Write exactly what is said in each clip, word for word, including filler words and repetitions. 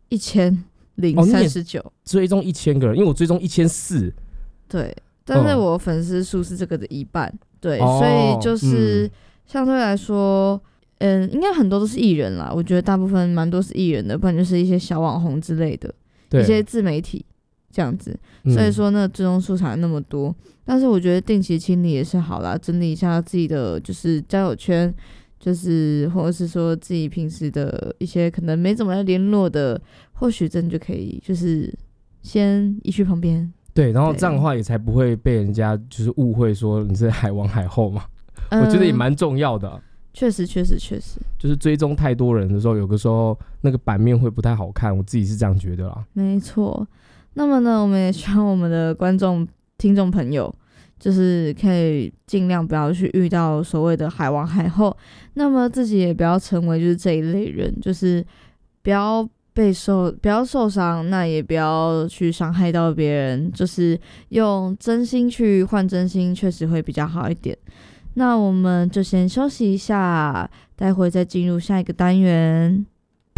一千零三十九， 追踪一千个人，因为我追踪一千四， 对，但是我粉丝数是这个的一半，对， 哦、 所以就是相对来说，嗯，应该很多都是艺人啦，我觉得大部分蛮多是艺人的，不然就是一些小网红之类的，一些自媒体这样子，所以说那个追踪数才那么多。但是我觉得定期清理也是好啦，整理一下自己的就是交友圈，就是或者是说自己平时的一些可能没怎么联络的，或许真的就可以就是先移去旁边。 对，然后这样的话也才不会被人家就是误会说你是海王海后嘛，嗯、我觉得也蛮重要的、啊。 确实，确实，确实， 就是追踪太多人的时候，有个时候那个版面会不太好看，我自己是这样觉得啦。 没错。那么呢，我们也希望我们的观众、听众朋友，就是可以尽量不要去遇到所谓的海王海后，那么自己也不要成为就是这一类人，就是不要被受，不要受伤，那也不要去伤害到别人，就是用真心去换真心，确实会比较好一点。那我们就先休息一下，待会再进入下一个单元。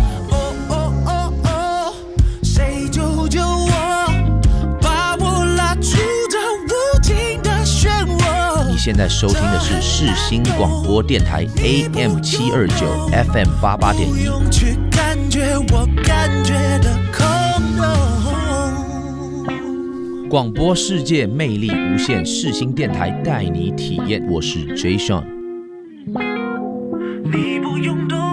现在收听的是世新广播电台 A M 七二九 F M 八八点一。广播世界魅力无限，世新电台带你体验。我是 J Sean。你不用动。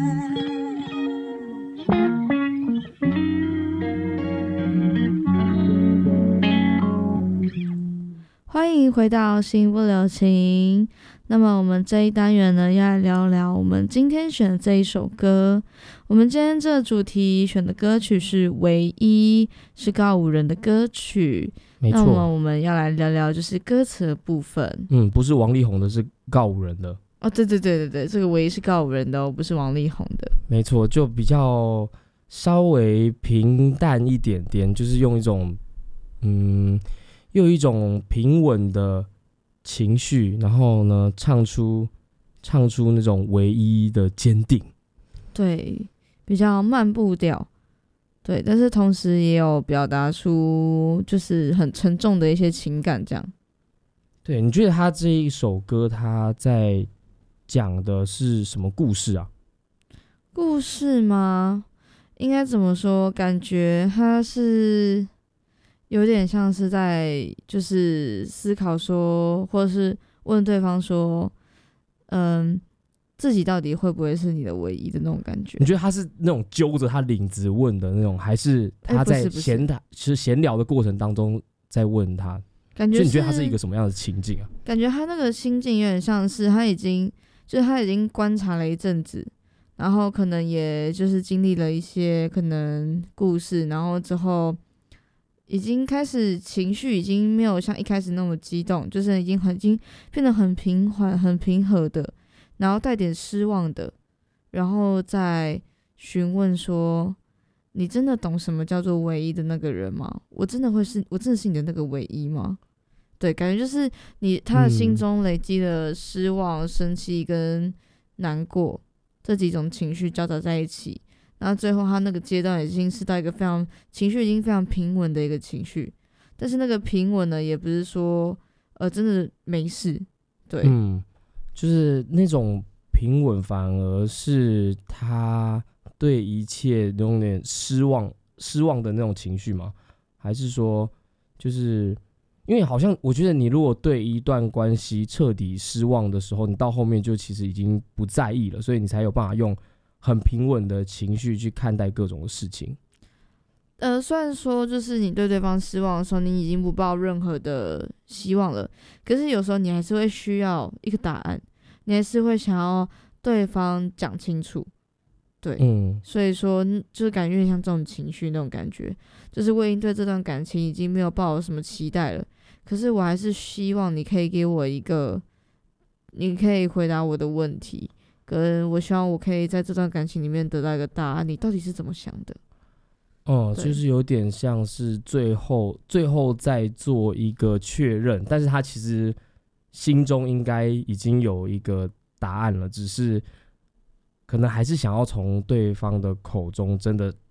欢迎回到心不留情。那么我们这一单元呢，要来聊聊我们今天选的这一首歌。我们今天这个主题选的歌曲是《唯一》，是告五人的歌曲。 没错。 那么我们要来聊聊就是歌词的部分。 嗯，不是王力宏的，是告五人的。 哦，对对对对对，这个《唯一》是告五人的哦，不是王力宏的。 没错，就比较稍微平淡一点点，就是用一种嗯。又有一种平稳的情绪，然后呢，唱出唱出那种唯一的坚定。 对，比较慢步调。对，但是同时也有表达出就是很沉重的一些情感，这样。 对，你觉得他这一首歌他在讲的是什么故事啊？ 故事吗？应该怎么说？感觉他是。有点像是在就是思考说，或者是问对方说，嗯，自己到底会不会是你的唯一的那种感觉？ 你觉得他是那种揪着他领子问的那种，还是他在闲谈、是闲聊的过程当中在问他？ 感觉所以你觉得他是一个什么样的情境啊？ 感觉他那个心境有点像是他已经就是他已经观察了一阵子，然后可能也就是经历了一些可能故事，然后之后。已经开始情绪已经没有像一开始那么激动，就是已经很已经变得很平缓、很平和的，然后带点失望的，然后再询问说：“你真的懂什么叫做唯一的那个人吗？我真的会是我真的是你的那个唯一吗？”对，感觉就是你他的心中累积了失望、生气跟难过这几种情绪交杂在一起。然后最后他那个阶段已经是到一个非常情绪已经非常平稳的一个情绪，但是那个平稳呢，也不是说呃真的没事，对， 嗯，就是那种平稳，反而是他对一切有点失望、失望的那种情绪吗？还是说，就是因为好像我觉得你如果对一段关系彻底失望的时候，你到后面就其实已经不在意了，所以你才有办法用。很平稳的情绪去看待各种的事情。 呃，虽然说就是你对对方失望的时候，你已经不抱任何的希望了，可是有时候你还是会需要一个答案，你还是会想要对方讲清楚。对，嗯，所以说就是感觉有点像这种情绪那种感觉，就是我已经对这段感情已经没有抱有什么期待了，可是我还是希望你可以给我一个，你可以回答我的问题。跟我希望我可以在这段感情里面得到一个答案，你到底是怎么想的？ 哦、嗯，就是有点像是最后最后再做一个确认，但是他其实心中应该已经有一个答案了，只是可能还是想要从对方的口中真的